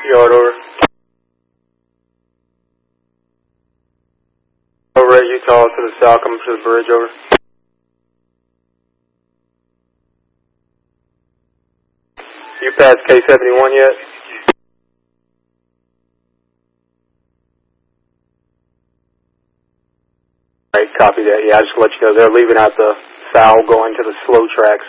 Yard over. Over at Utah to the south, coming to the bridge, over. You passed K71 yet? Alright, copy that. Yeah, I just let you know they're leaving out the south going to the slow tracks.